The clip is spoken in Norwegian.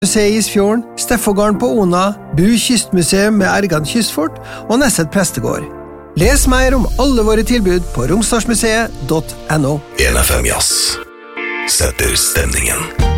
Museet i Isfjorden, Steffågarden på Ona, Bu kystmuseum med Ergan kystfort og Nesset prestegård. Les mer om alle våre tilbud på romsdalsmuseet.no. 1FM Jazz setter stemningen.